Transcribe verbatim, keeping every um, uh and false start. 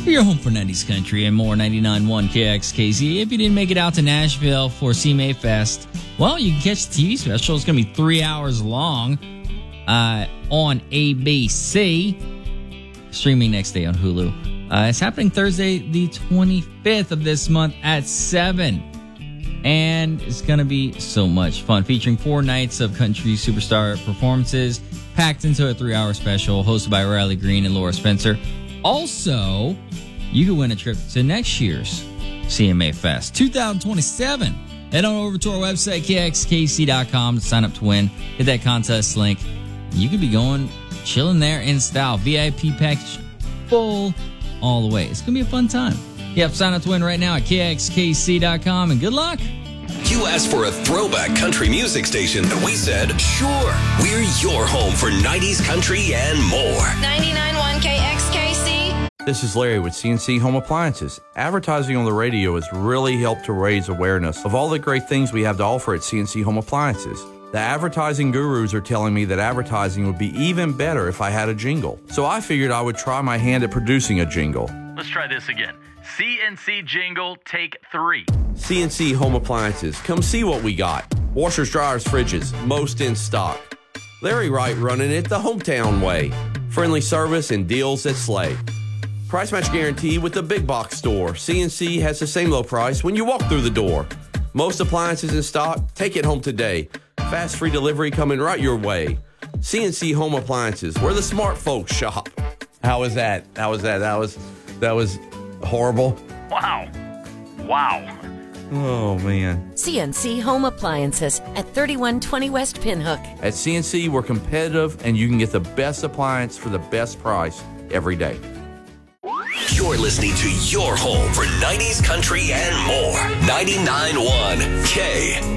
Your home for nineties country and more. Ninety-nine point one K X K Z. If you didn't make it out to Nashville for C M A Fest, well, you can catch the T V special. It's going to be three hours long uh, on A B C. Streaming next day on Hulu. Uh, it's happening Thursday, the twenty-fifth of this month at seven. And it's going to be so much fun, featuring four nights of country superstar performances packed into a three-hour special hosted by Riley Green and Laura Spencer. Also, you can win a trip to next year's C M A Fest twenty twenty-seven. Head on over to our website, K X K C dot com, to sign up to win. Hit that contest link. You could be going, chilling there in style. V I P package full all the way. It's going to be a fun time. Yep, sign up to win right now at K X K C dot com, and good luck. You asked for a throwback country music station, and we said, sure, we're your home for nineties country and more. ninety-nine point one K X K C. This is Larry with C N C Home Appliances. Advertising on the radio has really helped to raise awareness of all the great things we have to offer at C N C Home Appliances. The advertising gurus are telling me that advertising would be even better if I had a jingle. So I figured I would try my hand at producing a jingle. Let's try this again. C N C jingle, take three. C N C Home Appliances. Come see what we got. Washers, dryers, fridges, most in stock. Larry Wright running it the hometown way. Friendly service and deals that slay. Price match guarantee with the big box store. C N C has the same low price when you walk through the door. Most appliances in stock. Take it home today. Fast free delivery coming right your way. C N C Home Appliances, where the smart folks shop. How was that? How was that? That was that was horrible. Wow. Wow. Oh, man. C N C Home Appliances at thirty-one twenty West Pinhook. At C N C, we're competitive, and you can get the best appliance for the best price every day. You're listening to your home for nineties country and more. ninety-nine point one K